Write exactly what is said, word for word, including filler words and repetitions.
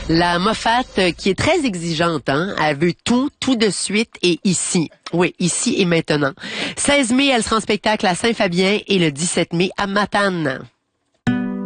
La Moffat, euh, qui est très exigeante, hein, elle veut tout, tout de suite et ici. Oui, ici et maintenant. seize mai, elle sera en spectacle à Saint-Fabien et le dix-sept mai à Matane.